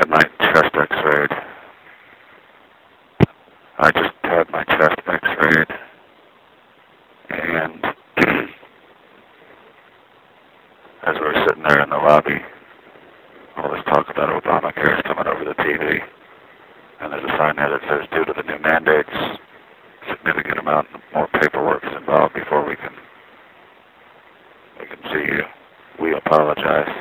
had my chest x-rayed. I just had my chest x-rayed. And as we were sitting there in the lobby, all this talk about Obamacare is coming over the TV. And there's a sign there that says, due to the new mandates, significant amount more paperwork is involved before we can see you. We apologize.